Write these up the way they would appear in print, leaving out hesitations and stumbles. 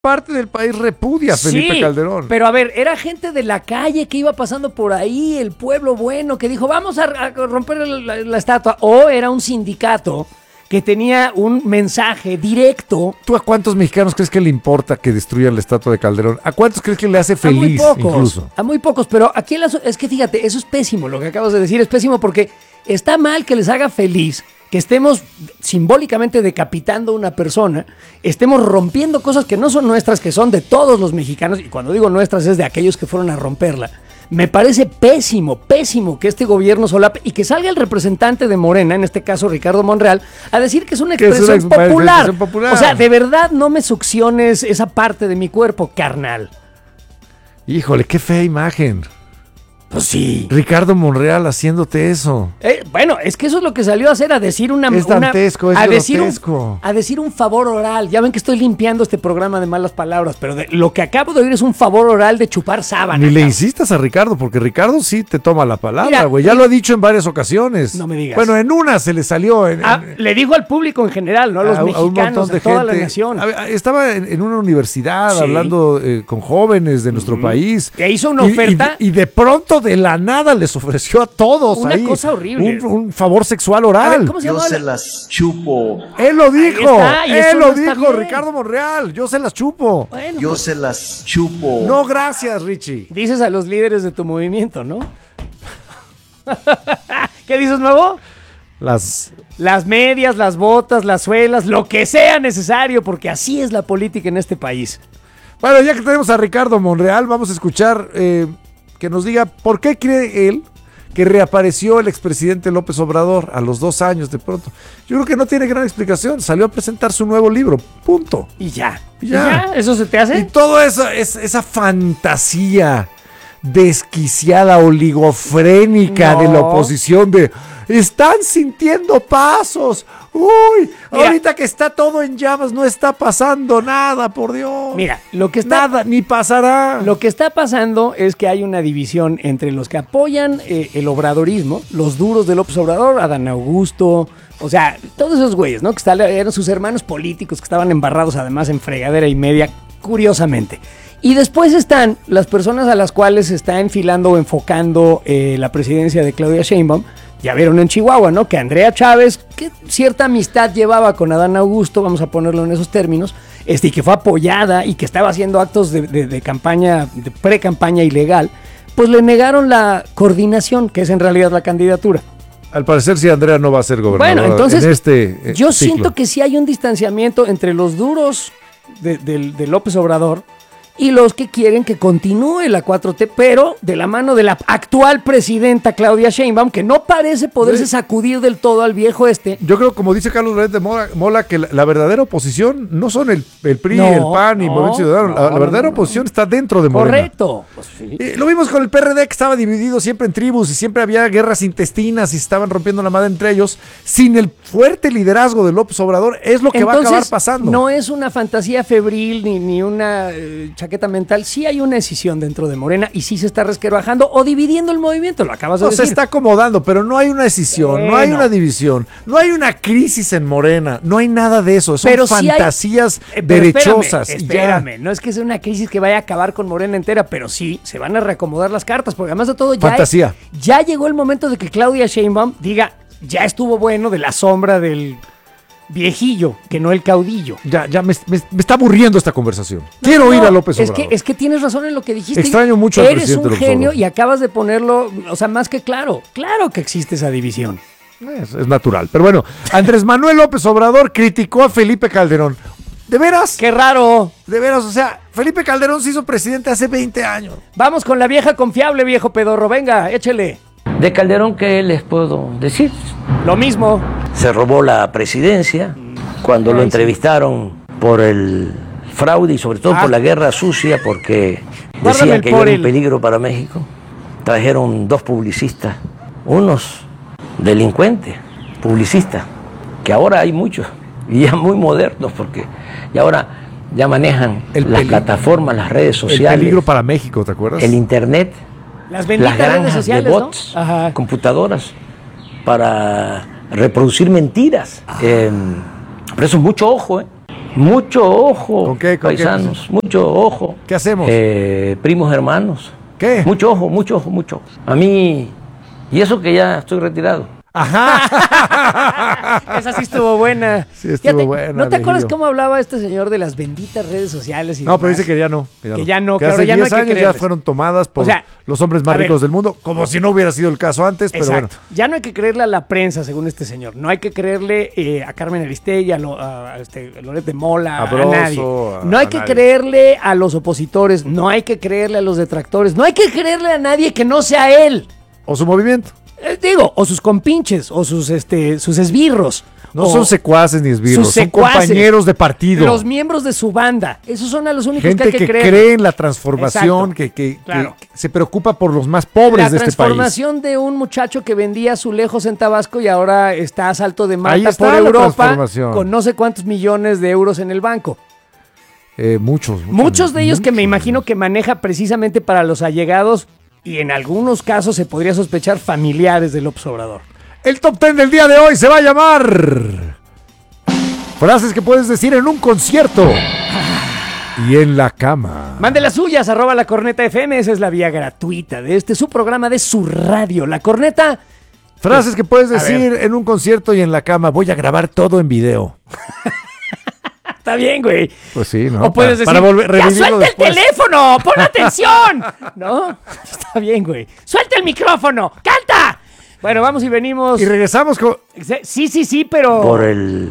parte del país repudia a Felipe Calderón. Pero a ver, era gente de la calle que iba pasando por ahí, el pueblo bueno, que dijo, vamos a romper la estatua. O era un sindicato que tenía un mensaje directo. ¿Tú a cuántos mexicanos crees que le importa que destruyan la estatua de Calderón? ¿A cuántos crees que le hace feliz? A muy pocos, incluso? A muy pocos, pero aquí es que fíjate, eso es pésimo, lo que acabas de decir es pésimo porque está mal que les haga feliz que estemos simbólicamente decapitando a una persona, estemos rompiendo cosas que no son nuestras, que son de todos los mexicanos, y cuando digo nuestras es de aquellos que fueron a romperla. Me parece pésimo que este gobierno solape y que salga el representante de Morena, en este caso Ricardo Monreal, a decir que es una expresión popular. O sea, de verdad no me succiones esa parte de mi cuerpo, carnal. Híjole, qué fea imagen. Pues sí. Ricardo Monreal haciéndote eso. Bueno, es que eso es lo que salió a hacer, a decir es dantesco, a decir un favor oral. Ya ven que estoy limpiando este programa de malas palabras, pero lo que acabo de oír es un favor oral de chupar sábana. Ni le insistas a Ricardo, porque Ricardo sí te toma la palabra, güey. Ya lo ha dicho en varias ocasiones. No me digas. Bueno, en una se le salió. Le dijo al público en general, no a los mexicanos, a toda la nación. Estaba en una universidad hablando con jóvenes de nuestro país. Que hizo una oferta. Y de pronto de la nada les ofreció a todos una cosa horrible. Un favor sexual oral. A ver, ¿cómo se llama? Yo se las chupo. Él lo dijo. Él lo dijo, bien. Ricardo Monreal. Yo se las chupo. Bueno, Yo se las chupo. No, gracias, Richie. Dices a los líderes de tu movimiento, ¿no? ¿Qué dices, nuevo? Las medias, las botas, las suelas, lo que sea necesario, porque así es la política en este país. Bueno, ya que tenemos a Ricardo Monreal, vamos a escuchar que nos diga por qué cree él que reapareció el expresidente López Obrador a los 2 años de pronto. Yo creo que no tiene gran explicación. Salió a presentar su nuevo libro, punto. Y ya. ¿Eso se te hace? Y todo eso, esa fantasía desquiciada, oligofrénica de la oposición de están sintiendo pasos. Uy, mira, ahorita que está todo en llamas no está pasando nada, por Dios. Mira, nada ni pasará. Lo que está pasando es que hay una división entre los que apoyan el obradorismo, los duros de López Obrador, Adán Augusto, o sea, todos esos güeyes, ¿no? Que eran sus hermanos políticos que estaban embarrados además en fregadera y media, curiosamente. Y después están las personas a las cuales se está enfilando o enfocando la presidencia de Claudia Sheinbaum. Ya vieron en Chihuahua, ¿no? Que Andrea Chávez, que cierta amistad llevaba con Adán Augusto, vamos a ponerlo en esos términos, y que fue apoyada y que estaba haciendo actos de campaña, de pre-campaña ilegal, pues le negaron la coordinación, que es en realidad la candidatura. Al parecer sí, Andrea no va a ser gobernadora. Bueno, entonces, en este yo ciclo. siento que sí hay un distanciamiento entre los duros de López Obrador y los que quieren que continúe la 4T, pero de la mano de la actual presidenta Claudia Sheinbaum, que no parece poderse sacudir del todo al viejo este. Yo creo, como dice Carlos Loret de Mola, que la verdadera oposición no son el PRI, el PAN y Movimiento Ciudadano. La verdadera oposición está dentro de Morena. Correcto. Pues sí. Lo vimos con el PRD, que estaba dividido siempre en tribus y siempre había guerras intestinas y se estaban rompiendo la madre entre ellos. Sin el fuerte liderazgo de López Obrador, es lo que va a acabar pasando. No es una fantasía febril ni una chaqueta mental. Sí hay una decisión dentro de Morena y sí se está resquebrajando o dividiendo el movimiento, lo acabas de decir. Se está acomodando, pero no hay una decisión, no hay una división, no hay una crisis en Morena, no hay nada de eso, son fantasías derechosas. Espérame, no es que sea una crisis que vaya a acabar con Morena entera, pero sí se van a reacomodar las cartas, porque además de todo ya llegó el momento de que Claudia Sheinbaum diga, ya estuvo bueno de la sombra del viejillo, que no el caudillo. Ya me está aburriendo esta conversación. Quiero oír a López Obrador. Es que tienes razón en lo que dijiste. Extraño mucho al presidente López Obrador. Eres un genio y acabas de ponerlo, o sea, más que claro. Claro que existe esa división. Es natural. Pero bueno, Andrés Manuel López Obrador criticó a Felipe Calderón. ¿De veras? ¡Qué raro! De veras, o sea, Felipe Calderón se hizo presidente hace 20 años. Vamos con la vieja confiable, viejo pedorro. Venga, échele. De Calderón, ¿qué les puedo decir? Lo mismo. Se robó la presidencia cuando lo entrevistaron por el fraude y sobre todo por la guerra sucia, porque decían que yo era un peligro para México. Trajeron 2 publicistas, unos delincuentes, publicistas, que ahora hay muchos y ya muy modernos, porque y ahora ya manejan las plataformas, las redes sociales. El peligro para México, ¿te acuerdas? El internet. Las benditas redes sociales, de bots, ¿no? Computadoras, para reproducir mentiras. Pero eso es mucho ojo, ¿eh? Mucho ojo, ¿Con qué? paisanos, mucho ojo. ¿Qué hacemos? Primos hermanos. ¿Qué? Mucho ojo, mucho ojo, mucho ojo. A mí, y eso que ya estoy retirado. Ajá. Esa sí estuvo buena. Sí, estuvo buena, ¿No te acuerdas viejillo. cómo hablaba este señor de las benditas redes sociales? Y No, pero demás? dice que ya no. Que ya no, que hace ahora ya no 10 hay que años ya creerles. fueron tomadas por O sea, los hombres más a ver. ricos del mundo, como si no hubiera sido el caso antes, pero Exacto. Ya no hay que creerle a la prensa, según este señor. No hay que creerle a Carmen Aristegui, a Loret de Mola, A a Broso, nadie. a No hay que nadie. creerle a los opositores, no hay que creerle a los detractores, no hay que creerle a nadie que no sea él. bueno. O su movimiento. O sus compinches, o sus esbirros. No o son secuaces ni esbirros, sus son secuaces, compañeros de partido. Los miembros de su banda. Esos son a los únicos Gente que hay que creer. cree en la transformación, Exacto. que Claro. se preocupa por los más pobres La de este país. transformación de un muchacho que vendía azulejos en Tabasco y ahora está a salto de Ahí mata está por la Europa transformación. con no sé cuántos millones de euros en el banco. Muchos De ellos que me muchos. imagino que maneja precisamente para los allegados y en algunos casos se podría sospechar familiares del López Obrador. El top 10 del día de hoy se va a llamar frases que puedes decir en un concierto y en la cama. Mande las suyas, @La Corneta FM, esa es la vía gratuita de su programa de su radio, La Corneta. Frases que puedes A decir en un concierto y en la cama. Voy a grabar todo en video. Está bien, güey. Pues sí, ¿no? O puedes decir, para volver, ¡ya revivirlo suelta después. el teléfono! ¡Pon atención! ¿No? Está bien, güey. ¡Suelta el micrófono! ¡Canta! Bueno, vamos y venimos. Y regresamos con... Sí, pero... Por el...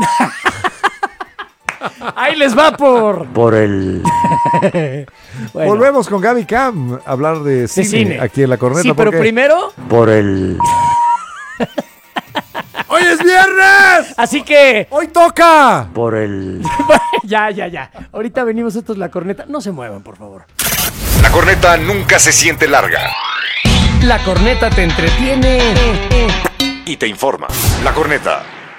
Ahí les va por... Por el... Bueno, Volvemos con Gaby Cam a hablar de de cine, aquí en La Corneta. Sí, pero porque primero... Por el... ¡Hoy es viernes! Así que... ¡Hoy toca! Por el... Ya. Ahorita venimos, esto es La Corneta. No se muevan, por favor. La corneta nunca se siente larga La Corneta te entretiene. y te informa. La corneta.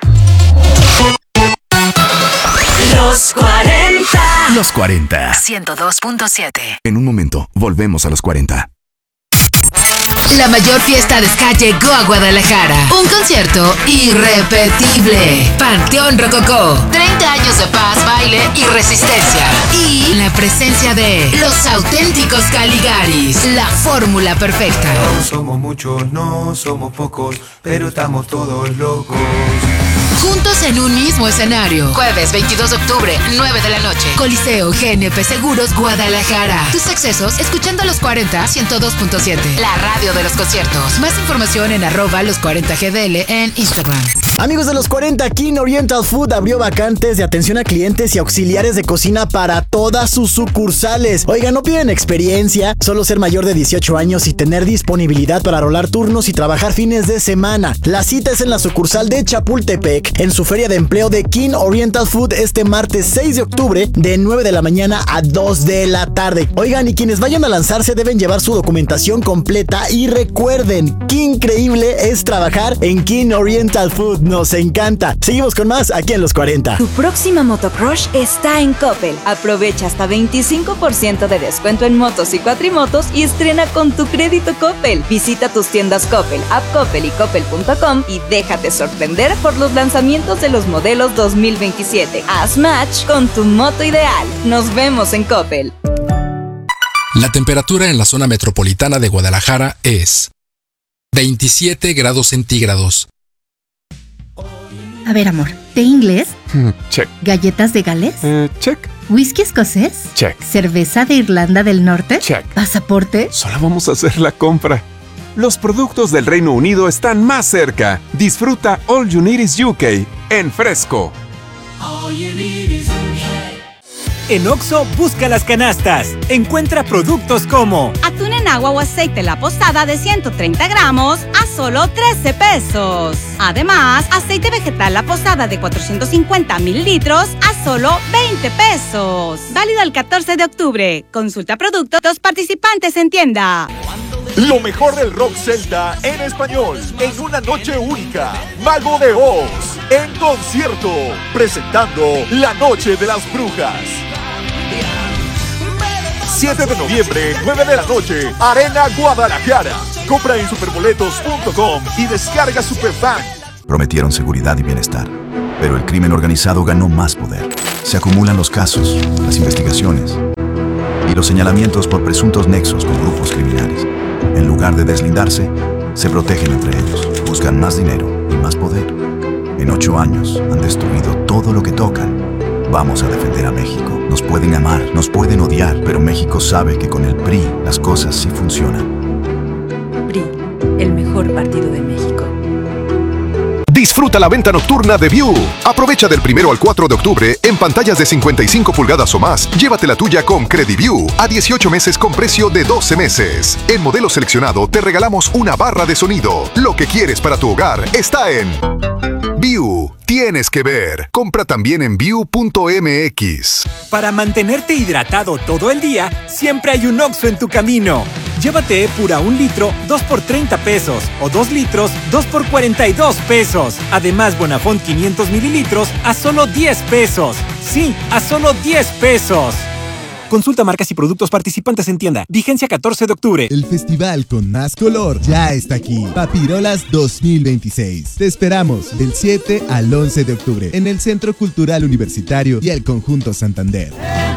Los 40. Los 40. 102.7. En un momento, volvemos a los 40. La mayor fiesta de ska llegó a Guadalajara. Un concierto irrepetible. Panteón Rococó. 30 años de paz, baile y resistencia. Y la presencia de los auténticos Caligaris. La fórmula perfecta. No somos muchos, no somos pocos, pero estamos todos locos. Juntos en un mismo escenario. Jueves 22 de octubre, 9 de la noche. Coliseo GNP Seguros, Guadalajara. Tus accesos escuchando a los 40 102.7. La radio de los conciertos. Más información en @los40gdl en Instagram. Amigos de los 40, King Oriental Food abrió vacantes de atención a clientes y auxiliares de cocina para todas sus sucursales. Oigan, no piden experiencia, solo ser mayor de 18 años y tener disponibilidad para rolar turnos y trabajar fines de semana. La cita es en la sucursal de Chapultepec, en su feria de empleo de King Oriental Food este martes 6 de octubre de 9 de la mañana a 2 de la tarde. Oigan, y quienes vayan a lanzarse deben llevar su documentación completa y recuerden, qué increíble es trabajar en King Oriental Food. Nos encanta. Seguimos con más aquí en Los 40. Tu próxima motocrush está en Coppel. Aprovecha hasta 25% de descuento en motos y cuatrimotos y estrena con tu crédito Coppel. Visita tus tiendas Coppel, App Coppel y Coppel.com y déjate sorprender por los lanzamientos de los modelos 2027. Haz match con tu moto ideal. Nos vemos en Coppel. La temperatura en la zona metropolitana de Guadalajara es 27 grados centígrados. A ver, amor, ¿té inglés? Check. ¿Galletas de Gales? Check. ¿Whisky escocés? Check. ¿Cerveza de Irlanda del Norte? Check. ¿Pasaporte? Solo vamos a hacer la compra. Los productos del Reino Unido están más cerca. Disfruta All You Need Is UK en Fresco. En Oxxo, busca las canastas. Encuentra productos como atún en agua o aceite La Posada de 130 gramos a solo 13 pesos. Además, aceite vegetal La Posada de 450 mililitros a solo 20 pesos. Válido el 14 de octubre. Consulta productos participantes en tienda. Lo mejor del rock celta en español, en una noche única. Mago de Oz, en concierto, presentando La Noche de las Brujas. 7 de noviembre, 9 de la noche, Arena Guadalajara. Compra en superboletos.com y descarga Superfan. Prometieron seguridad y bienestar, pero el crimen organizado ganó más poder. se acumulan los casos, las investigaciones y los señalamientos por presuntos nexos con grupos criminales. En lugar de deslindarse, se protegen entre ellos, buscan más dinero y más poder. En 8 años han destruido todo lo que tocan. Vamos a defender a México. Nos pueden amar, nos pueden odiar, pero México sabe que con el PRI las cosas sí funcionan. PRI, el mejor partido de México. Disfruta la venta nocturna de View. Aprovecha del 1 al 4 de octubre en pantallas de 55 pulgadas o más. Llévate la tuya con CrediView a 18 meses con precio de 12 meses. En modelo seleccionado te regalamos una barra de sonido. Lo que quieres para tu hogar está en View. Tienes que ver. Compra también en View.mx. Para mantenerte hidratado todo el día, siempre hay un Oxxo en tu camino. Llévate Epura 1 litro, 2 por 30 pesos. O 2 litros, 2 por 42 pesos. Además, Bonafont 500 mililitros a solo 10 pesos. Sí, a solo 10 pesos. Consulta marcas y productos participantes en tienda. Vigencia 14 de octubre. El festival con más color ya está aquí. Papirolas 2026. Te esperamos del 7 al 11 de octubre en el Centro Cultural Universitario y el Conjunto Santander.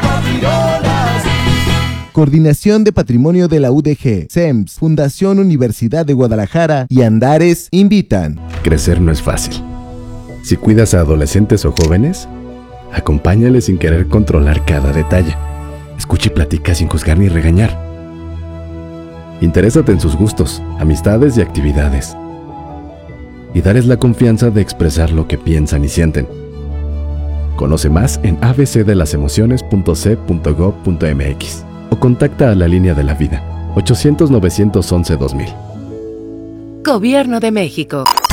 Coordinación de Patrimonio de la UDG, SEMS, Fundación Universidad de Guadalajara y Andares invitan. Crecer no es fácil. Si cuidas a adolescentes o jóvenes, acompáñales sin querer controlar cada detalle. Escucha y platica sin juzgar ni regañar. Interésate en sus gustos, amistades y actividades. Y darles la confianza de expresar lo que piensan y sienten. Conoce más en abcdelasemociones.c.gov.mx o contacta a la línea de la vida 800-911-2000. Gobierno de México.